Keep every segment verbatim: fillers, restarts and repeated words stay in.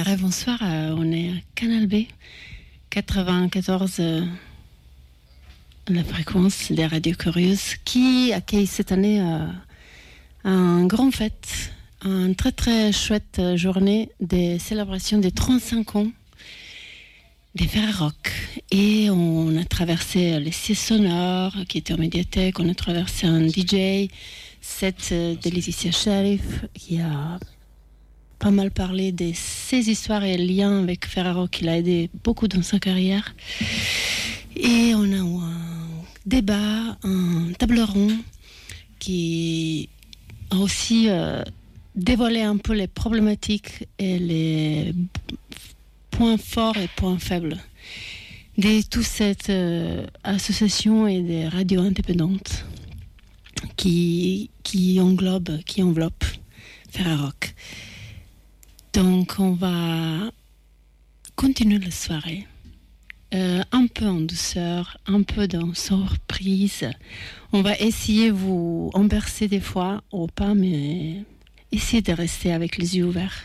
et bonsoir, euh, on est à Canal B, quatre-vingt-quatorze, euh, la fréquence des radios curieuses, qui accueille cette année euh, un grand fête, une très très chouette journée des célébrations des trente-cinq ans des Ferrarock. Et on a traversé les sièges sonores qui étaient en médiathèque, on a traversé un D J, set de Laetitia Sheriff, qui a pas mal parlé de ses histoires et liens avec Ferrarock, qui l'a aidé beaucoup dans sa carrière. Et on a eu un débat, un table rond qui a aussi euh, dévoilé un peu les problématiques et les points forts et points faibles de toute cette euh, association et des radios indépendantes qui, qui englobe, qui enveloppe Ferrarock. Donc on va continuer la soirée euh, un peu en douceur, un peu dans surprise. On va essayer de vous embercer des fois ou pas, mais essayer de rester avec les yeux ouverts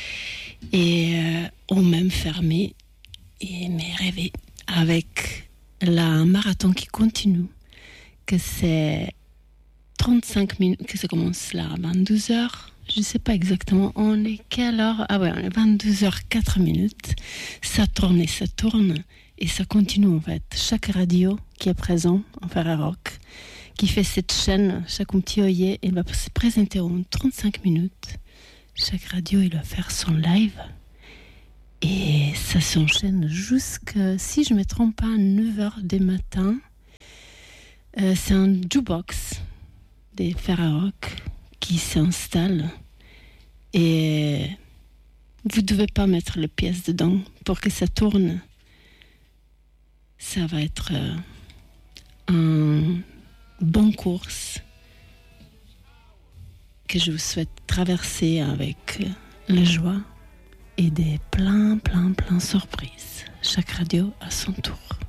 et euh, ou même fermés et mais rêver avec la marathon qui continue, que c'est trente-cinq minutes, que ça commence là à vingt-deux heures. Je ne sais pas exactement, on est quelle heure? Ah ouais, on est vingt-deux heures quatre minutes. Ça tourne et ça tourne et ça continue en fait. Chaque radio qui est présent en Ferrarock, qui fait cette chaîne, chaque petit œillet, il va se présenter en trente-cinq minutes. Chaque radio, il va faire son live. Et ça s'enchaîne jusqu'à, si je ne me trompe pas, neuf heures du matin. Euh, c'est un jukebox des Ferrarock qui s'installe. Et vous ne devez pas mettre les pièces dedans pour que ça tourne. Ça va être euh, un bon course que je vous souhaite traverser avec la joie et des plein, plein, plein surprises. Chaque radio à son tour.